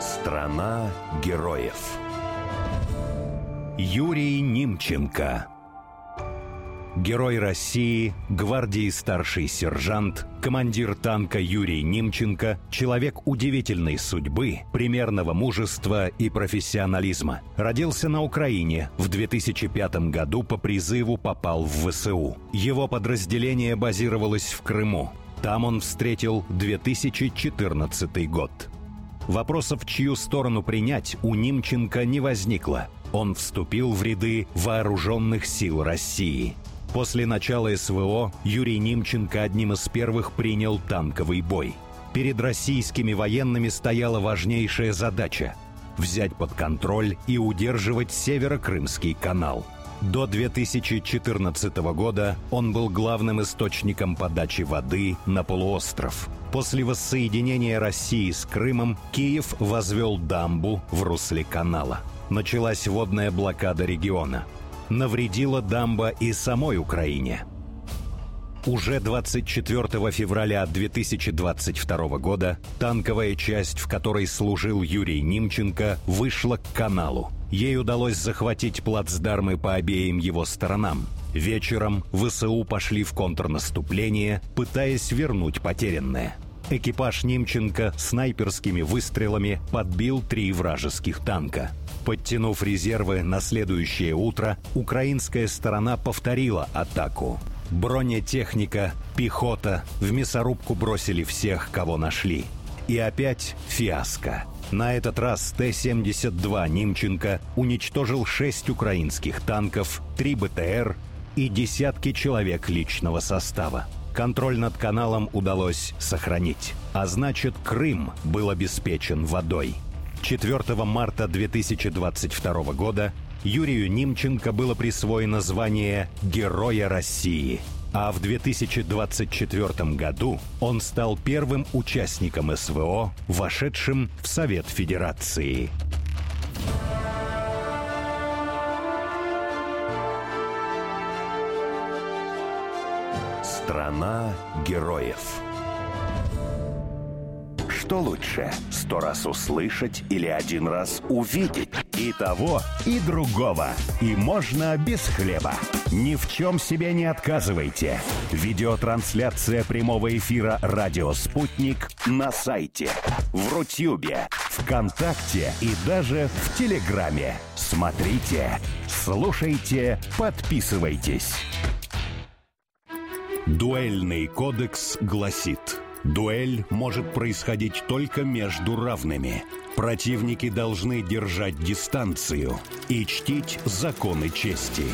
Страна героев. Юрий Нимченко. Герой России, гвардии старший сержант, командир танка Юрий Нимченко – человек удивительной судьбы, примерного мужества и профессионализма. Родился на Украине, в 2005 году по призыву попал в ВСУ. Его подразделение базировалось в Крыму. Там он встретил 2014 год. Вопросов, чью сторону принять, у Нимченко не возникло. Он вступил в ряды вооруженных сил России. После начала СВО Юрий Нимченко одним из первых принял танковый бой. Перед российскими военными стояла важнейшая задача – взять под контроль и удерживать Северо-Крымский канал. До 2014 года он был главным источником подачи воды на полуостров. После воссоединения России с Крымом Киев возвел дамбу в русле канала. Началась водная блокада региона. Навредила дамба и самой Украине. Уже 24 февраля 2022 года танковая часть, в которой служил Юрий Нимченко, вышла к каналу. Ей удалось захватить плацдармы по обеим его сторонам. Вечером ВСУ пошли в контрнаступление, пытаясь вернуть потерянное. Экипаж Нимченко снайперскими выстрелами подбил 3 вражеских танка. Подтянув резервы на следующее утро, украинская сторона повторила атаку. Бронетехника, пехота в мясорубку бросили всех, кого нашли. И опять фиаско. На этот раз Т-72 Нимченко уничтожил 6 украинских танков, 3 БТР и десятки человек личного состава. Контроль над каналом удалось сохранить, а значит, Крым был обеспечен водой. 4 марта 2022 года Юрию Нимченко было присвоено звание Героя России, а в 2024 году он стал первым участником СВО, вошедшим в Совет Федерации. Страна героев. Что лучше, 100 раз услышать или 1 раз увидеть? И того, и другого. И можно без хлеба. Ни в чем себе не отказывайте. Видеотрансляция прямого эфира «Радио Спутник» на сайте, в Рутюбе, ВКонтакте и даже в Телеграме. Смотрите, слушайте, подписывайтесь. Дуэльный кодекс гласит: дуэль может происходить только между равными. Противники должны держать дистанцию и чтить законы чести.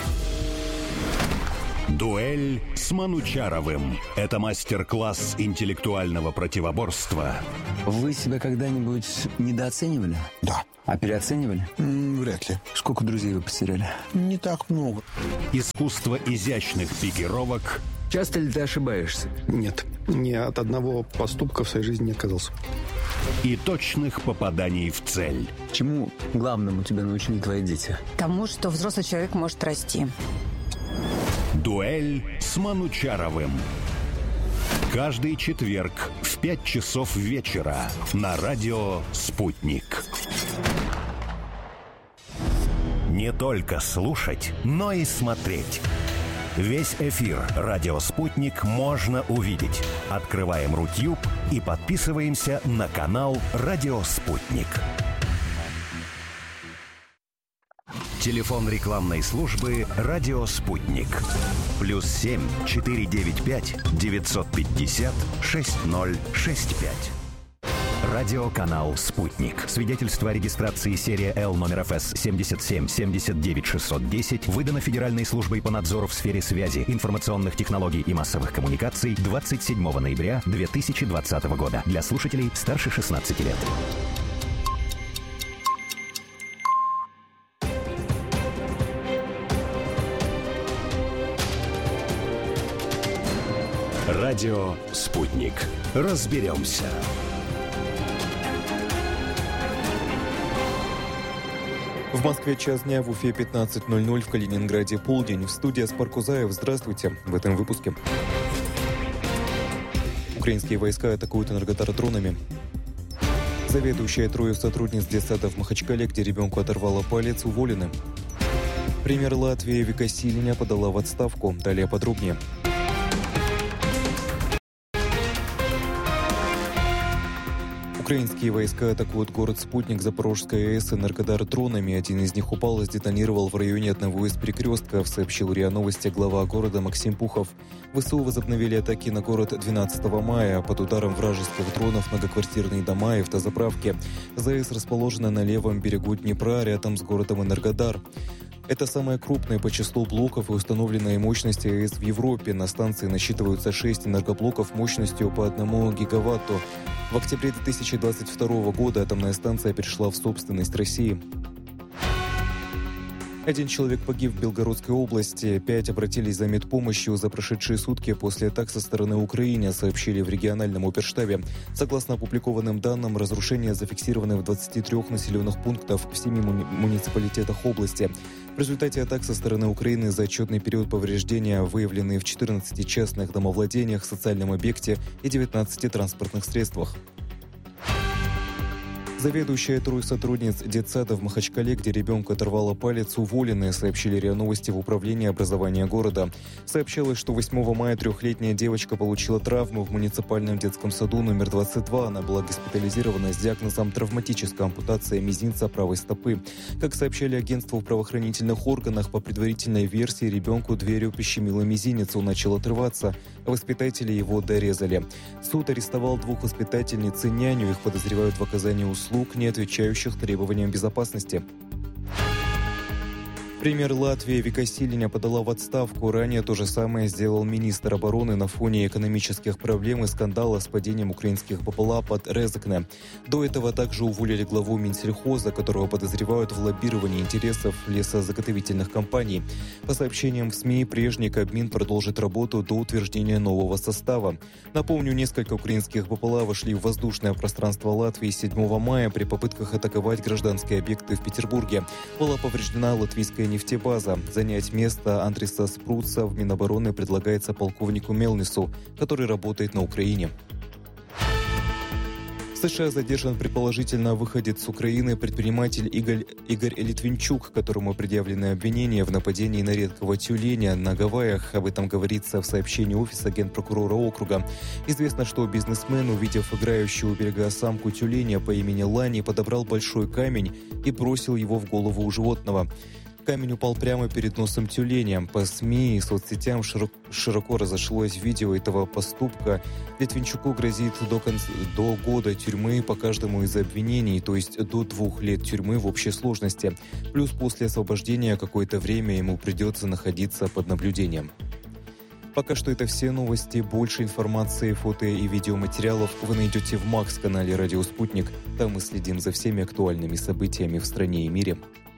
Дуэль с Манучаровым. Это мастер-класс интеллектуального противоборства. Вы себя когда-нибудь недооценивали? Да. А переоценивали? Вряд ли. Сколько друзей вы потеряли? Не так много. Искусство изящных пикировок. Часто ли ты ошибаешься? Нет. Ни от одного поступка в своей жизни не отказался. И точных попаданий в цель. Чему главному тебя научили твои дети? Тому, что взрослый человек может расти. Дуэль с Манучаровым. Каждый четверг в 5 часов вечера на радио «Спутник». Не только слушать, но и смотреть. Весь эфир «Радио Спутник» можно увидеть. Открываем Рутюб и подписываемся на канал «Радио Спутник». Телефон рекламной службы «Радио Спутник». +7 495 950 6065. Радиоканал «Спутник». Свидетельство о регистрации серия Л номер ФС 77 79 610 выдано Федеральной службой по надзору в сфере связи, информационных технологий и массовых коммуникаций 27 ноября 2020 года. Для слушателей старше 16 лет. Радио «Спутник». Разберемся. В Москве час дня, в Уфе 15:00, в Калининграде полдень. В студии Аспар Кузаев. Здравствуйте. В этом выпуске. Украинские войска атакуют энерготара дронами. Заведующая трое сотрудниц детсада в Махачкале, где ребенку оторвало палец, уволены. Премьер Латвии Вика Силиня подала в отставку. Далее подробнее. Украинские войска атакуют город-спутник Запорожская АЭС «Энергодар» дронами. Один из них упал и сдетонировал в районе одного из перекрестков, сообщил РИА Новости глава города Максим Пухов. ВСУ возобновили атаки на город 12 мая. Под ударом вражеских дронов многоквартирные дома и автозаправки. ЗАЭС расположена на левом берегу Днепра, рядом с городом Энергодар. Это самая крупная по числу блоков и установленная мощность АЭС в Европе. На станции насчитываются 6 энергоблоков мощностью по 1 гигаватту. В октябре 2022 года атомная станция перешла в собственность России. Один человек погиб в Белгородской области, 5 обратились за медпомощью за прошедшие сутки после атак со стороны Украины, сообщили в региональном оперштабе. Согласно опубликованным данным, разрушения зафиксированы в 23 населенных пунктах в 7 муниципалитетах области. В результате атак со стороны Украины за отчетный период повреждения выявлены в 14 частных домовладениях, социальном объекте и 19 транспортных средствах. Заведующая трое сотрудниц детсада в Махачкале, где ребенку оторвало палец, уволены, сообщили РИА Новости в управлении образования города. Сообщалось, что 8 мая 3-летняя девочка получила травму в муниципальном детском саду номер 22. Она была госпитализирована с диагнозом травматическая ампутация мизинца правой стопы. Как сообщали агентству в правоохранительных органах, по предварительной версии ребенку дверью прищемило мизинец, он начал отрываться, а воспитатели его дорезали. Суд арестовал 2 воспитательниц и няню, их подозревают в оказании услуг, не отвечающих требованиям безопасности. Премьер Латвии Вика Силиня подала в отставку. Ранее то же самое сделал министр обороны на фоне экономических проблем и скандала с падением украинских БПЛА под Резекне. До этого также уволили главу Минсельхоза, которого подозревают в лоббировании интересов лесозаготовительных компаний. По сообщениям в СМИ, прежний Кабмин продолжит работу до утверждения нового состава. Напомню, несколько украинских БПЛА вошли в воздушное пространство Латвии 7 мая при попытках атаковать гражданские объекты в Петербурге. Была повреждена латвийская нефтебаза. Занять место Андриса Спруца в Минобороны предлагается полковнику Мелнису, который работает на Украине. В США задержан предположительно выходец с Украины предприниматель Игорь Литвинчук, которому предъявлены обвинения в нападении на редкого тюленя на Гавайях. Об этом говорится в сообщении офиса генпрокурора округа. Известно, что бизнесмен, увидев играющую у берега самку тюленя по имени Лани, подобрал большой камень и бросил его в голову у животного. Камень упал прямо перед носом тюленя. По СМИ и соцсетям широко разошлось видео этого поступка. Литвинчуку грозит до года тюрьмы по каждому из обвинений, то есть до 2 лет тюрьмы в общей сложности. Плюс после освобождения какое-то время ему придется находиться под наблюдением. Пока что это все новости. Больше информации, фото и видеоматериалов вы найдете в МАКС-канале «Радио Спутник». Там мы следим за всеми актуальными событиями в стране и мире.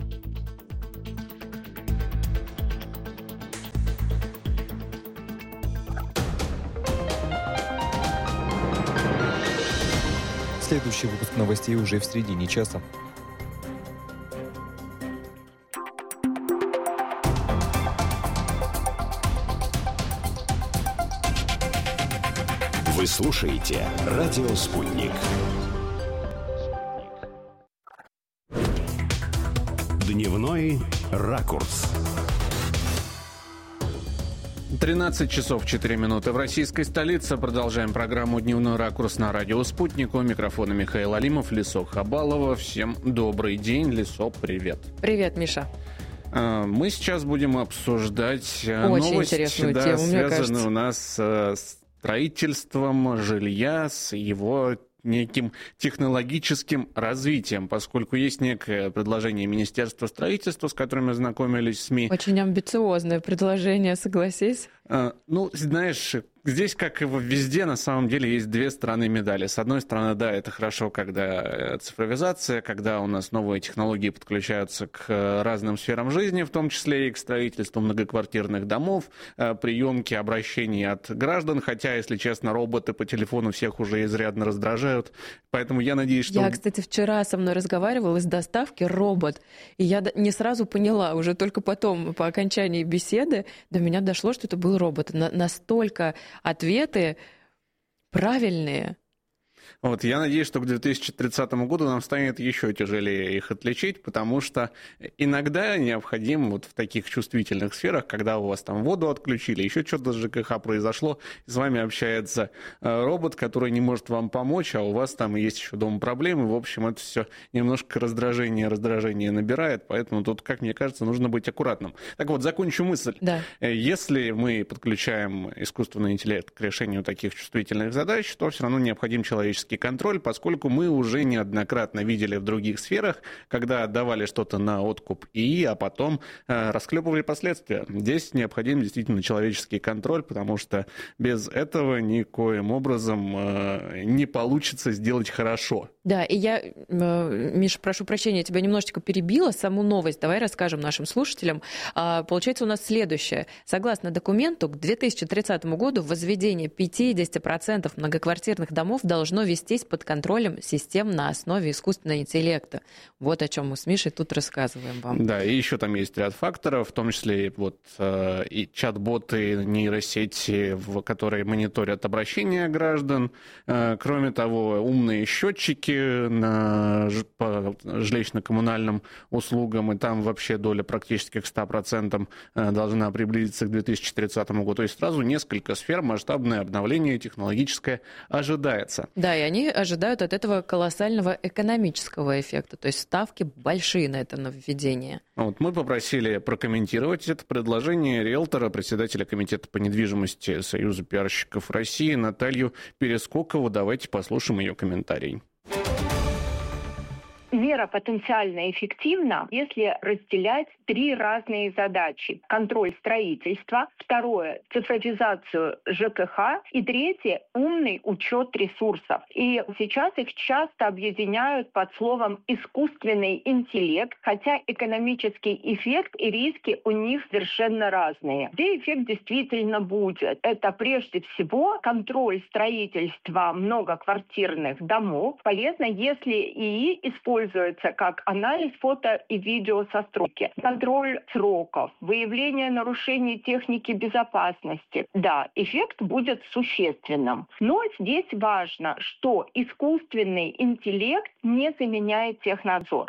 Следующий выпуск новостей уже в середине часа. Вы слушаете «Радио Спутник». Дневной ракурс. 13 часов 4 минуты в российской столице. Продолжаем программу «Дневной ракурс» на радио «Спутник». У микрофона Михаил Алимов, Лисо Хабалова. Всем добрый день. Лисо, привет. Привет, Миша. Мы сейчас будем обсуждать очень новость, интересную тему, мне кажется. связанную у нас с строительством жилья, с его неким технологическим развитием, поскольку есть некое предложение Министерства строительства, с которым мы знакомились в СМИ. Очень амбициозное предложение, согласись. Ну, знаешь, здесь, как и везде, на самом деле есть 2 стороны медали. С одной стороны, да, это хорошо, когда цифровизация, когда у нас новые технологии подключаются к разным сферам жизни, в том числе и к строительству многоквартирных домов, приемки обращений от граждан, хотя, если честно, роботы по телефону всех уже изрядно раздражают. Поэтому я надеюсь, что... Я, кстати, вчера со мной разговаривала из доставки робот, и я не сразу поняла, уже только потом, по окончании беседы, до меня дошло, что это был робот. Настолько ответы правильные. Вот, я надеюсь, что к 2030 году нам станет еще тяжелее их отличить, потому что иногда необходимо вот в таких чувствительных сферах, когда у вас там воду отключили, еще что-то с ЖКХ произошло, с вами общается робот, который не может вам помочь, а у вас там есть еще дома проблемы. В общем, это все немножко раздражение набирает, поэтому тут, как мне кажется, нужно быть аккуратным. Так вот, закончу мысль. Да. Если мы подключаем искусственный интеллект к решению таких чувствительных задач, то все равно необходим человеческий контроль, поскольку мы уже неоднократно видели в других сферах, когда отдавали что-то на откуп ИИ, а потом расхлебывали последствия. Здесь необходим действительно человеческий контроль, потому что без этого никоим образом не получится сделать хорошо. Да, и я, Миша, прошу прощения, я тебя немножечко перебила, саму новость давай расскажем нашим слушателям. Получается у нас следующее. Согласно документу, к 2030 году возведение 50% многоквартирных домов должно вестись под контролем систем на основе искусственного интеллекта. Вот о чем мы с Мишей тут рассказываем вам. Да, и еще там есть ряд факторов, в том числе вот, и чат-боты, нейросети, которые мониторят обращения граждан. Кроме того, умные счетчики по жилищно-коммунальным услугам, и там вообще доля практически к 100% должна приблизиться к 2030 году. То есть сразу несколько сфер, масштабное обновление технологическое ожидается. Да, и они ожидают от этого колоссального экономического эффекта, то есть ставки большие на это нововведение. Вот мы попросили прокомментировать это предложение риэлтора, председателя комитета по недвижимости Союза пиарщиков России Наталью Перескокову. Давайте послушаем ее комментарий. Мера потенциально эффективна, если разделять три разные задачи. Контроль строительства, второе – цифровизацию ЖКХ и третье – умный учет ресурсов. И сейчас их часто объединяют под словом «искусственный интеллект», хотя экономический эффект и риски у них совершенно разные. Где эффект действительно будет? Это прежде всего контроль строительства многоквартирных домов. Полезно, если ИИ используется как анализ фото и видео со стройки, контроль сроков, выявление нарушений техники безопасности. Да, эффект будет существенным. Но здесь важно, что искусственный интеллект не заменяет технадзор.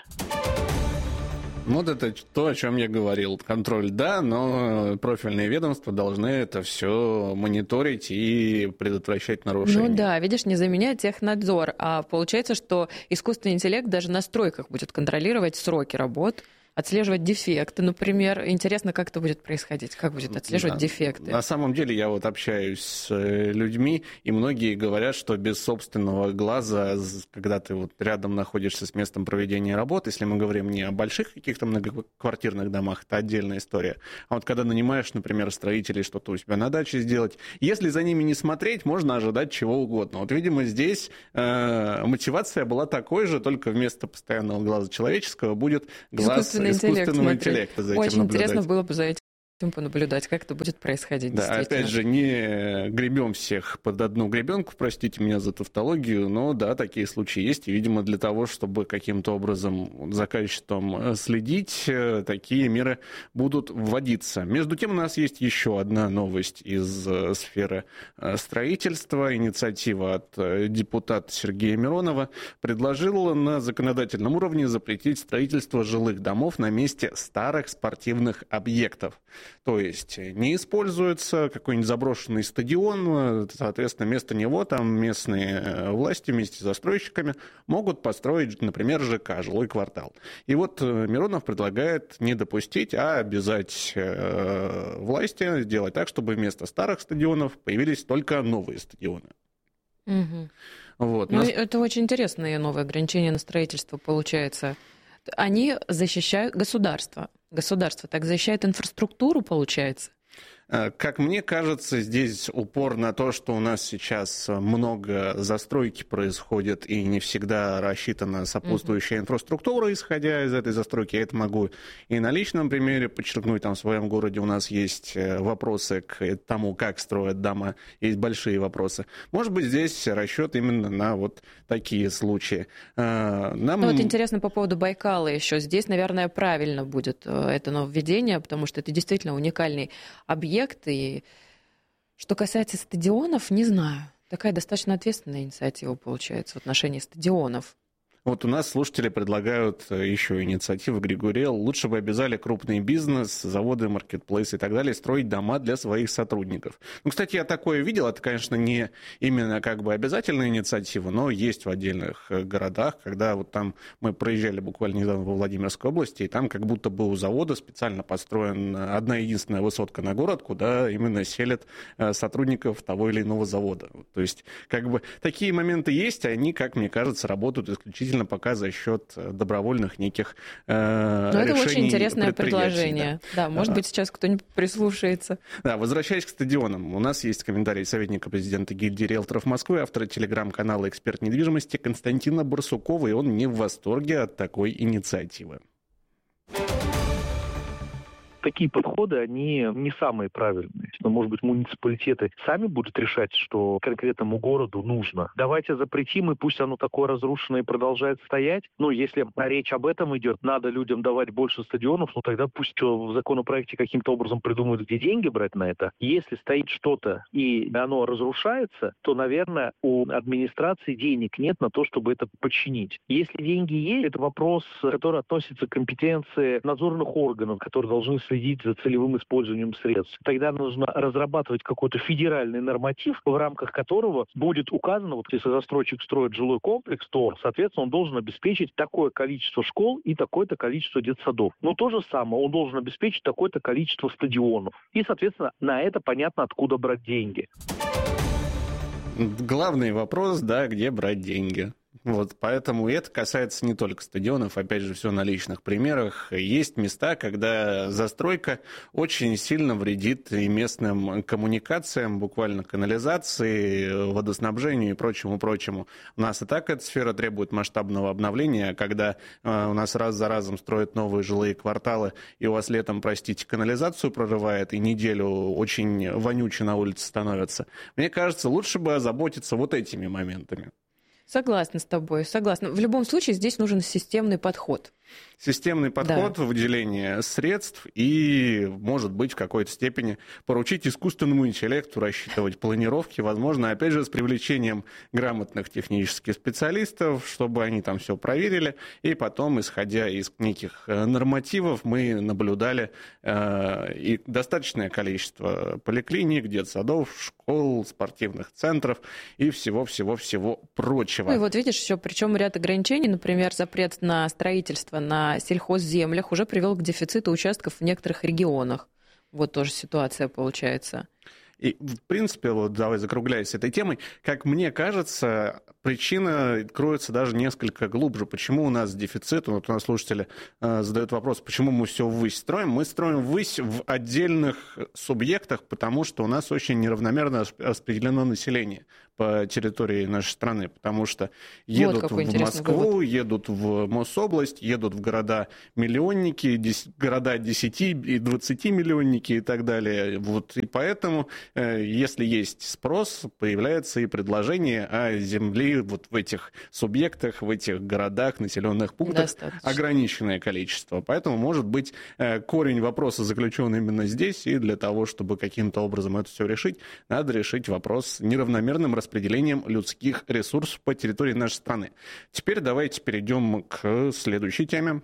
Вот это то, о чем я говорил. Контроль, да, но профильные ведомства должны это все мониторить и предотвращать нарушения. Ну да, видишь, не заменяет технадзор. А получается, что искусственный интеллект даже на стройках будет контролировать сроки работ, отслеживать дефекты, например. Интересно, как это будет происходить, как будет отслеживать дефекты. На самом деле я вот общаюсь с людьми, и многие говорят, что без собственного глаза, когда ты вот рядом находишься с местом проведения работ, если мы говорим не о больших каких-то многоквартирных домах, это отдельная история, а вот когда нанимаешь, например, строителей что-то у себя на даче сделать, если за ними не смотреть, можно ожидать чего угодно. Вот, видимо, здесь мотивация была такой же, только вместо постоянного глаза человеческого будет глаз искусственного интеллекта за этим очень наблюдать. Интересно было бы за этим понаблюдать, как это будет происходить. Да, опять же, не гребем всех под одну гребенку, простите меня за тавтологию, но да, такие случаи есть, и, видимо, для того, чтобы каким-то образом за качеством следить, такие меры будут вводиться. Между тем, у нас есть еще одна новость из сферы строительства. Инициатива от депутата Сергея Миронова предложила на законодательном уровне запретить строительство жилых домов на месте старых спортивных объектов. То есть не используется какой-нибудь заброшенный стадион, соответственно, вместо него там местные власти вместе с застройщиками могут построить, например, ЖК, жилой квартал. И вот Миронов предлагает не допустить, а обязать власти сделать так, чтобы вместо старых стадионов появились только новые стадионы. Угу. Вот. Ну, это очень интересное новое ограничение на строительство получается. Они защищают государство. Государство так защищает инфраструктуру, получается. Как мне кажется, здесь упор на то, что у нас сейчас много застройки происходит и не всегда рассчитана сопутствующая инфраструктура, исходя из этой застройки. Я это могу и на личном примере подчеркнуть. Там в своем городе у нас есть вопросы к тому, как строят дома, есть большие вопросы. Может быть, здесь расчет именно на вот такие случаи. Ну, вот интересно по поводу Байкала еще. Здесь, наверное, правильно будет это нововведение, потому что это действительно уникальный объект. И что касается стадионов, не знаю. Такая достаточно ответственная инициатива получается в отношении стадионов. Вот у нас слушатели предлагают еще инициативу Григориэл. Лучше бы обязали крупный бизнес, заводы, маркетплейсы и так далее строить дома для своих сотрудников. Ну, кстати, я такое видел. Это, конечно, не именно как бы обязательная инициатива, но есть в отдельных городах, когда вот там мы проезжали буквально недавно во Владимирской области, и там как будто бы у завода специально построена одна единственная высотка на город, куда именно селят сотрудников того или иного завода. То есть как бы такие моменты есть, они, как мне кажется, работают исключительно пока за счет добровольных неких решений. Это очень интересное предложение. Да, может быть, сейчас кто-нибудь прислушается. Да, возвращаясь к стадионам. У нас есть комментарий советника президента гильдии риэлторов Москвы, автора телеграм-канала «Эксперт недвижимости» Константина Барсукова, и он не в восторге от такой инициативы. Такие подходы, они не самые правильные. Но, может быть, муниципалитеты сами будут решать, что конкретному городу нужно. Давайте запретим, и пусть оно такое разрушенное и продолжает стоять. Ну, если речь об этом идет, надо людям давать больше стадионов, ну, тогда пусть в законопроекте каким-то образом придумают, где деньги брать на это. Если стоит что-то, и оно разрушается, то, наверное, у администрации денег нет на то, чтобы это починить. Если деньги есть, это вопрос, который относится к компетенции надзорных органов, которые должны следить за целевым использованием средств. Тогда нужно разрабатывать какой-то федеральный норматив, в рамках которого будет указано, вот если застройщик строит жилой комплекс, то, соответственно, он должен обеспечить такое количество школ и такое-то количество детсадов. Но то же самое, он должен обеспечить такое-то количество стадионов. И, соответственно, на это понятно, откуда брать деньги. Главный вопрос, да, где брать деньги. Вот, поэтому это касается не только стадионов, опять же, все на личных примерах. Есть места, когда застройка очень сильно вредит и местным коммуникациям, буквально канализации, водоснабжению и прочему. У нас и так эта сфера требует масштабного обновления, когда у нас раз за разом строят новые жилые кварталы, и у вас летом, простите, канализацию прорывает, и неделю очень вонюче на улице становится. Мне кажется, лучше бы озаботиться вот этими моментами. Согласна с тобой, согласна. В любом случае здесь нужен системный подход. Системный подход, да. Выделение средств и, может быть, в какой-то степени поручить искусственному интеллекту рассчитывать планировки, возможно, опять же, с привлечением грамотных технических специалистов, чтобы они там все проверили, и потом, исходя из неких нормативов, мы наблюдали и достаточное количество поликлиник, детсадов, школ, спортивных центров и всего-всего-всего прочего. Ну и вот видишь, еще причем ряд ограничений, например, запрет на строительство на сельхозземлях уже привел к дефициту участков в некоторых регионах. Вот тоже ситуация получается. И, в принципе, вот давай закругляясь этой темой, как мне кажется, причина кроется даже несколько глубже. Почему у нас дефицит? Вот у нас слушатели задают вопрос, почему мы все ввысь строим? Мы строим ввысь в отдельных субъектах, потому что у нас очень неравномерно распределено население по территории нашей страны, потому что едут в Москву, едут в Мособласть, едут в города-миллионники, города 10 и 20-миллионники и так далее. Вот, и поэтому, если есть спрос, появляется и предложение, а земли вот в этих субъектах, в этих городах, населенных пунктах ограниченное количество. Поэтому, может быть, корень вопроса заключен именно здесь, и для того, чтобы каким-то образом это все решить, надо решить вопрос с неравномерным распределением людских ресурсов по территории нашей страны. Теперь давайте перейдем к следующей теме.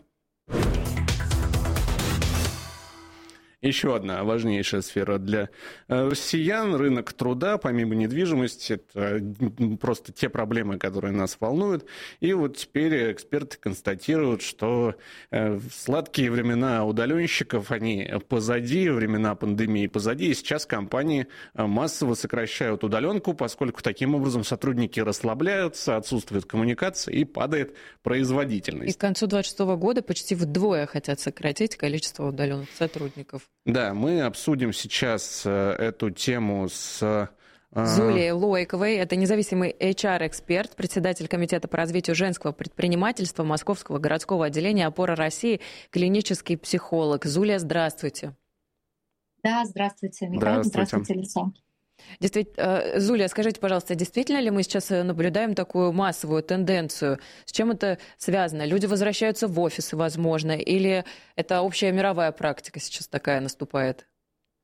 Еще одна важнейшая сфера для россиян – рынок труда, помимо недвижимости, это просто те проблемы, которые нас волнуют. И вот теперь эксперты констатируют, что сладкие времена удаленщиков, они позади, времена пандемии позади, и сейчас компании массово сокращают удаленку, поскольку таким образом сотрудники расслабляются, отсутствует коммуникация и падает производительность. И к концу 2026 года почти вдвое хотят сократить количество удаленных сотрудников. Да, мы обсудим сейчас эту тему с Зулией Лойковой. Это независимый HR-эксперт, председатель Комитета по развитию женского предпринимательства Московского городского отделения «Опора России», клинический психолог. Зулия, здравствуйте. Да, здравствуйте, Михаил. Здравствуйте, Лиса. Действительно, Зулия, скажите, пожалуйста, действительно ли мы сейчас наблюдаем такую массовую тенденцию? С чем это связано? Люди возвращаются в офисы, возможно, или это общая мировая практика сейчас такая наступает?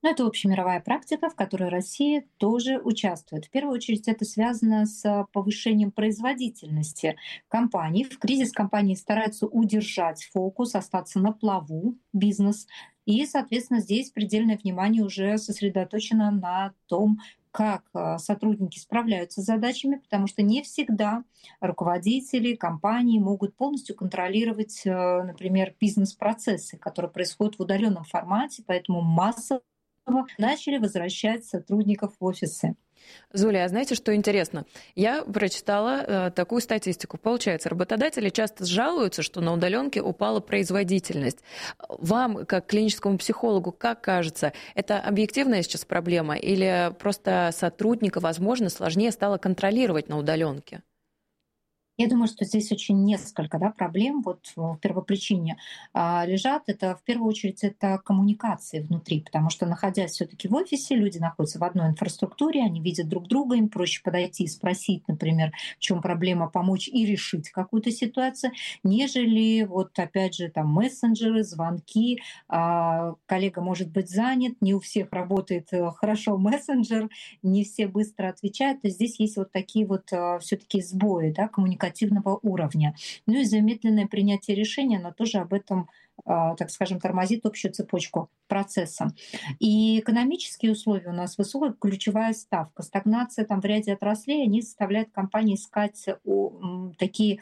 Но это общемировая практика, в которой Россия тоже участвует. В первую очередь это связано с повышением производительности компаний. В кризис компании стараются удержать фокус, остаться на плаву, бизнес. И, соответственно, здесь предельное внимание уже сосредоточено на том, как сотрудники справляются с задачами, потому что не всегда руководители компании могут полностью контролировать, например, бизнес-процессы, которые происходят в удаленном формате, поэтому массово начали возвращать сотрудников в офисы. Зуля, а знаете, что интересно? Я прочитала такую статистику. Получается, работодатели часто жалуются, что на удаленке упала производительность. Вам, как клиническому психологу, как кажется, это объективная сейчас проблема или просто сотрудника, возможно, сложнее стало контролировать на удаленке? Я думаю, что здесь очень несколько проблем вот в первопричине лежат. Это в первую очередь это коммуникации внутри, потому что, находясь все-таки в офисе, люди находятся в одной инфраструктуре, они видят друг друга, им проще подойти и спросить, например, в чем проблема, помочь и решить какую-то ситуацию, нежели вот опять же там мессенджеры, звонки, коллега может быть занят, не у всех работает хорошо мессенджер, не все быстро отвечают. То есть здесь есть вот такие вот все-таки сбои, коммуникативного уровня. Ну и замедленное принятие решения, оно тоже об этом, так скажем, тормозит общую цепочку процесса. И экономические условия у нас высокая ключевая ставка. Стагнация в ряде отраслей, они заставляют компании искать такие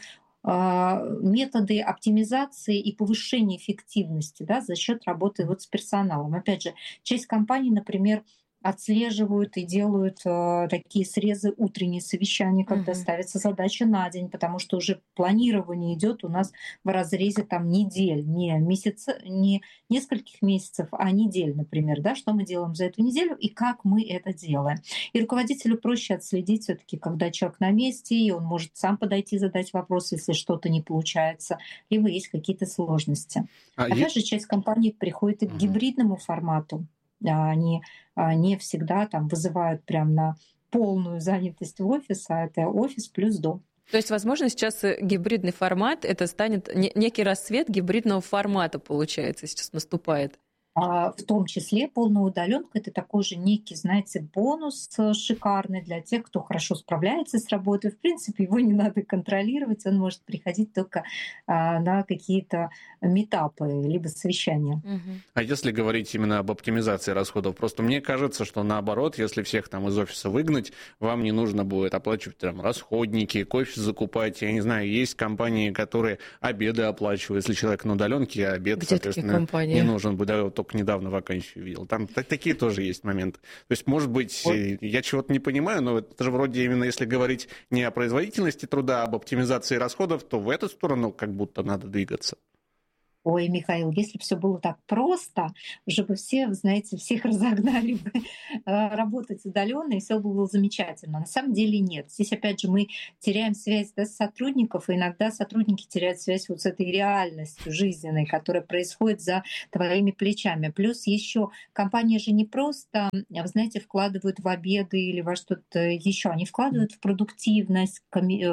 методы оптимизации и повышения эффективности за счет работы с персоналом. Опять же, часть компаний, например, отслеживают и делают такие срезы, утренние совещания, когда ставится задача на день, потому что уже планирование идет у нас в разрезе недель, не месяца, не нескольких месяцев, а недель, например, что мы делаем за эту неделю и как мы это делаем. И руководителю проще отследить все-таки, когда человек на месте, и он может сам подойти, задать вопрос, если что-то не получается, либо есть какие-то сложности. Опять же, часть компаний приходит и к гибридному формату. Они не всегда вызывают прям на полную занятость в офис, а это офис плюс дом. То есть, возможно, сейчас гибридный формат, это станет некий расцвет гибридного формата, получается, сейчас наступает. В том числе полная удаленка — это такой же некий, бонус шикарный для тех, кто хорошо справляется с работой. В принципе, его не надо контролировать, он может приходить только на какие-то митапы либо совещания. А если говорить именно об оптимизации расходов, просто мне кажется, что наоборот, если всех из офиса выгнать, вам не нужно будет оплачивать расходники, кофе закупать. Я не знаю, есть компании, которые обеды оплачивают. Если человек на удаленке, обед, где соответственно, не нужен будет. Только недавно вакансию видел. Там такие тоже есть моменты. То есть, может быть, я чего-то не понимаю, но это же вроде именно если говорить не о производительности труда, а об оптимизации расходов, то в эту сторону как будто надо двигаться. Ой, Михаил, если бы все было так просто, уже бы все, всех разогнали бы работать удаленно, и все было замечательно. На самом деле нет. Здесь, опять же, мы теряем связь с сотрудников, и иногда сотрудники теряют связь с этой реальностью жизненной, которая происходит за твоими плечами. Плюс еще компании же не просто, вкладывают в обеды или во что-то еще, они вкладывают в продуктивность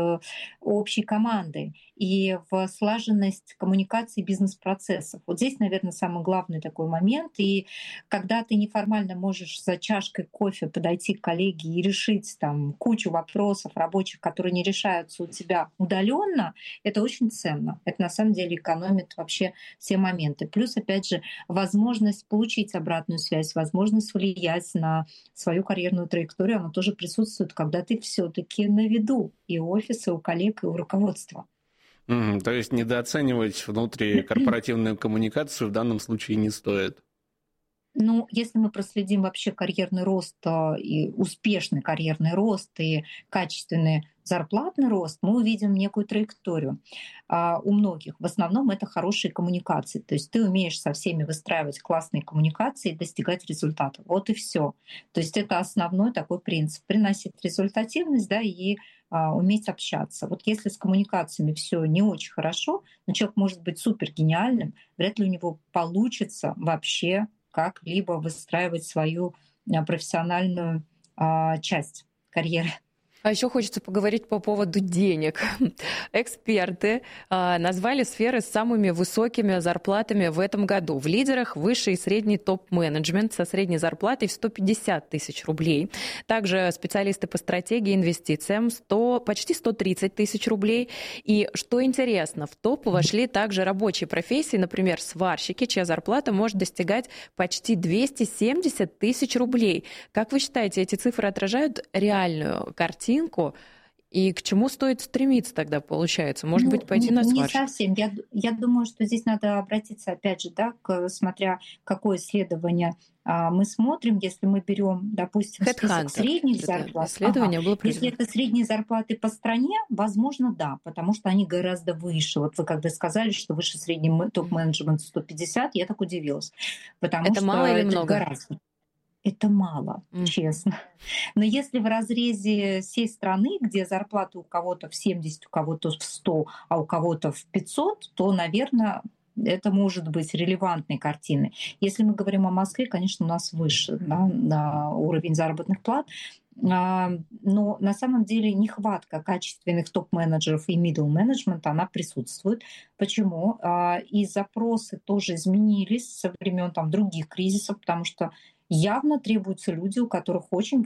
общей команды и в слаженность коммуникации бизнес-процессов. Вот здесь, наверное, самый главный такой момент. И когда ты неформально можешь за чашкой кофе подойти к коллеге и решить кучу вопросов рабочих, которые не решаются у тебя удаленно, это очень ценно. Это на самом деле экономит вообще все моменты. Плюс, опять же, возможность получить обратную связь, возможность влиять на свою карьерную траекторию, она тоже присутствует, когда ты все-таки на виду и у офиса, и у коллег, и у руководства. То есть недооценивать внутрикорпоративную коммуникацию в данном случае не стоит? Если мы проследим вообще карьерный рост, и успешный карьерный рост, и качественный зарплатный рост, мы увидим некую траекторию у многих. В основном это хорошие коммуникации. То есть ты умеешь со всеми выстраивать классные коммуникации и достигать результатов. Вот и все. То есть это основной такой принцип. Приносить результативность, и уметь общаться. Вот если с коммуникациями все не очень хорошо, но человек может быть супер гениальным, вряд ли у него получится вообще как-либо выстраивать свою профессиональную часть карьеры. А еще хочется поговорить по поводу денег. Эксперты назвали сферы с самыми высокими зарплатами в этом году. В лидерах высший и средний топ-менеджмент со средней зарплатой в 150 тысяч рублей. Также специалисты по стратегии и инвестициям почти 130 тысяч рублей. И что интересно, в топ вошли также рабочие профессии, например, сварщики, чья зарплата может достигать почти 270 тысяч рублей. Как вы считаете, эти цифры отражают реальную картинку? И к чему стоит стремиться тогда, получается? Может быть, пойти на сварщик? Не совсем. Я думаю, что здесь надо обратиться, опять же, да, смотря какое исследование мы смотрим. Если мы берем, допустим, список средних зарплат. Исследование было проведено. Если это средние зарплаты по стране, возможно, да, потому что они гораздо выше. Вот вы когда сказали, что выше средний топ-менеджмент 150, я так удивилась. Потому это что мало или это много? гораздо. Это мало, честно. Но если в разрезе всей страны, где зарплата у кого-то в 70, у кого-то в 100, а у кого-то в 500, то, наверное, это может быть релевантной картиной. Если мы говорим о Москве, конечно, у нас выше, да, на уровень заработных плат. Но на самом деле нехватка качественных топ-менеджеров и middle-менеджмента, она присутствует. Почему? И запросы тоже изменились со времен других кризисов, потому что явно требуются люди, у которых очень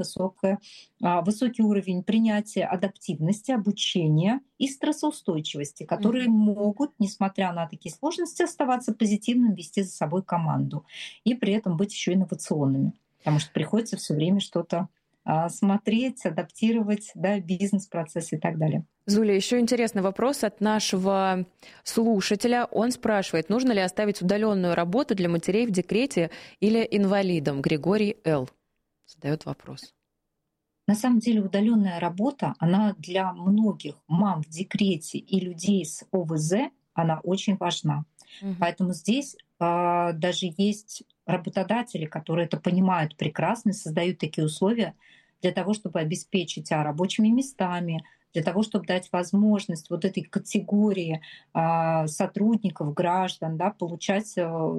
высокий уровень принятия адаптивности, обучения и стрессоустойчивости, которые могут, несмотря на такие сложности, оставаться позитивным, вести за собой команду и при этом быть еще инновационными, потому что приходится все время что-то смотреть, адаптировать, да, бизнес-процесс и так далее. Зуля, еще интересный вопрос от нашего слушателя. Он спрашивает, нужно ли оставить удаленную работу для матерей в декрете или инвалидам? Григорий Л. задает вопрос. На самом деле удаленная работа, она для многих мам в декрете и людей с ОВЗ, она очень важна. Поэтому здесь даже есть работодатели, которые это понимают прекрасно и создают такие условия для того, чтобы обеспечить рабочими местами, для того, чтобы дать возможность вот этой категории сотрудников, граждан, да, получать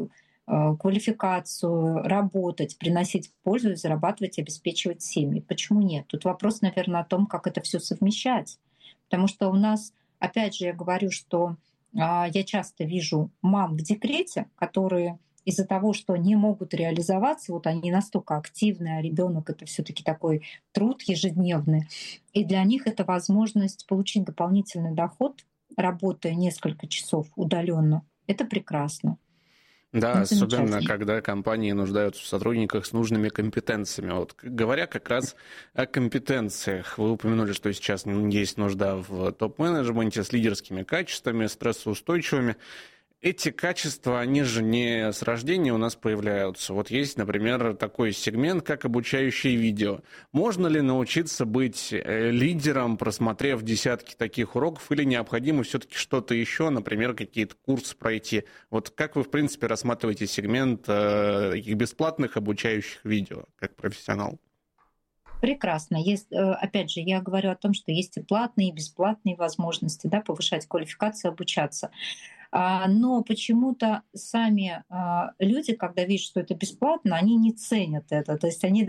квалификацию, работать, приносить пользу и зарабатывать, обеспечивать семьи. Почему нет? Тут вопрос, наверное, о том, как это все совмещать. Потому что у нас, опять же, я говорю, что я часто вижу мам в декрете, которые из-за того, что не могут реализоваться, вот они настолько активны, а ребенок это все-таки такой труд ежедневный, и для них это возможность получить дополнительный доход, работая несколько часов удаленно. Это прекрасно. Да, особенно когда компании нуждаются в сотрудниках с нужными компетенциями. Вот говоря как раз о компетенциях, вы упомянули, что сейчас есть нужда в топ-менеджменте с лидерскими качествами, стрессоустойчивыми. Эти качества, они же не с рождения у нас появляются. Вот есть, например, такой сегмент, как обучающие видео. Можно ли научиться быть лидером, просмотрев десятки таких уроков, или необходимо все-таки что-то еще, например, какие-то курсы пройти? Вот как вы, в принципе, рассматриваете сегмент таких бесплатных обучающих видео, как профессионал? Прекрасно. Есть, опять же, я говорю о том, что есть и платные, и бесплатные возможности, да, повышать квалификацию, обучаться. Но почему-то сами люди, когда видят, что это бесплатно, они не ценят это. То есть они